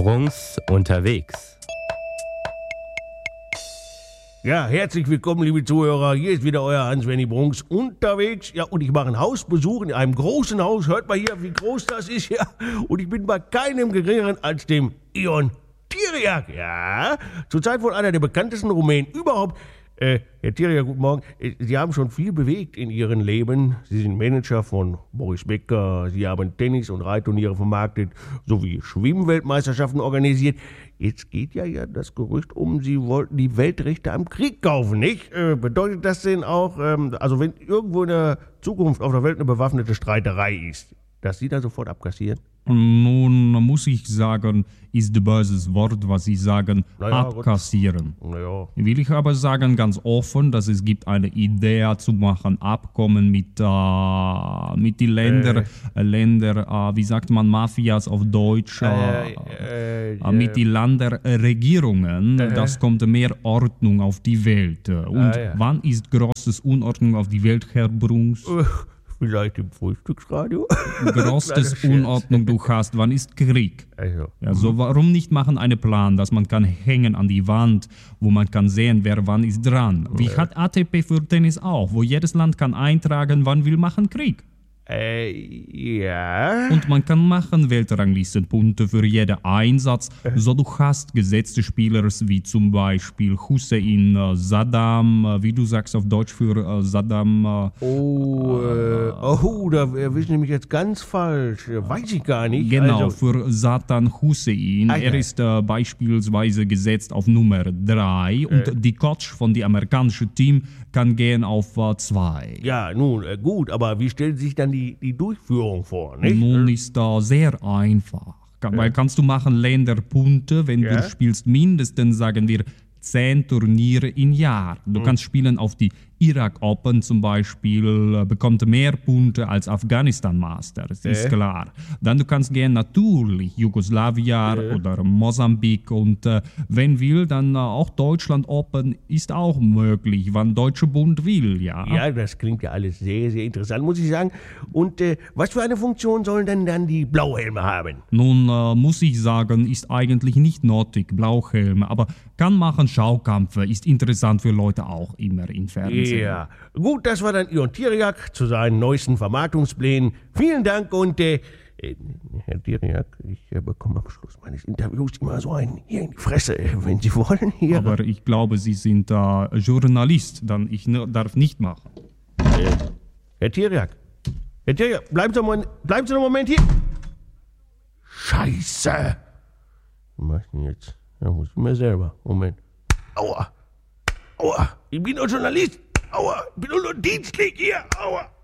Bruns unterwegs. Ja, herzlich willkommen, liebe Zuhörer. Hier ist wieder euer Hans-Wenny Brunks unterwegs. Ja, und ich mache einen Hausbesuch in einem großen Haus. Hört mal hier, wie groß das ist. Ja, und ich bin bei keinem geringeren als dem Ion Tiriac. Ja, zurzeit wohl einer der bekanntesten Rumänen überhaupt. Herr Tiriac, guten Morgen. Sie haben schon viel bewegt in Ihrem Leben. Sie sind Manager von Boris Becker. Sie haben Tennis- und Reitturniere vermarktet sowie Schwimmweltmeisterschaften organisiert. Jetzt geht ja das Gerücht Sie wollten die Weltrechte am Krieg kaufen, nicht? Bedeutet das denn auch, also wenn irgendwo in der Zukunft auf der Welt eine bewaffnete Streiterei ist, dass Sie da sofort abkassieren? Nun muss ich sagen, ist ein böses Wort, was Sie sagen, Naja, abkassieren. Naja. Will ich aber sagen ganz offen, dass es gibt eine Idee zu machen, Abkommen mit den Ländern, wie sagt man, Mafias auf Deutsch, mit den Länderregierungen. Das kommt mehr Ordnung auf die Welt. Und wann ist großes Unordnung auf die Welt, Herr Bruns? Vielleicht im Frühstücksradio? Größtes Unordnung du hast, wann ist Krieg? Ja, so warum nicht machen einen Plan, dass man kann hängen an die Wand, wo man kann sehen, wer wann ist dran. Wie hat ATP für Tennis auch, wo jedes Land kann eintragen, wann will machen Krieg. Ja. Und man kann machen Weltranglistenpunkte für jeden Einsatz, so du hast gesetzte Spieler wie zum Beispiel Hussein, Saddam, wie du sagst auf Deutsch für Saddam. Da wissen Sie mich jetzt ganz falsch. Weiß ich gar nicht. Genau, also, für Satan Hussein. Er ist beispielsweise gesetzt auf Nummer 3 und die Coach von dem amerikanischen Team kann gehen auf 2. Ja, nun, gut, aber wie stellen Sie sich dann die Durchführung vor, nicht? Nun ist sehr einfach. Weil kannst du machen Länderpunkte, wenn du spielst mindestens, sagen wir, 10 Turniere im Jahr. Du kannst spielen auf die Irak Open zum Beispiel, bekommt mehr Punkte als Afghanistan Master, das ist klar. Dann du kannst gehen natürlich Jugoslawien oder Mosambik und wenn will, dann auch Deutschland Open ist auch möglich, wann Deutsche Bund will, ja. Ja, das klingt ja alles sehr, sehr interessant, muss ich sagen. Und was für eine Funktion sollen denn dann die Blauhelme haben? Nun muss ich sagen, ist eigentlich nicht nötig, Blauhelme, aber kann machen Schaukampfe, ist interessant für Leute auch immer im Fernsehen. Ja, gut, das war dann Ion Tiriac zu seinen neuesten Vermarktungsplänen. Vielen Dank und Herr Tiriac, ich bekomme am Schluss meines Interviews immer so einen hier in die Fresse, wenn Sie wollen. Hier. Aber ich glaube, Sie sind Journalist, dann ich darf nicht machen. Herr Tiriac, bleiben Sie noch einen Moment hier. Scheiße. Was mach ich denn jetzt? Ja, muss ich mir selber. Moment. Aua. Ich bin doch Journalist. Aua. Ich bin doch nur dienstlich hier. Aua.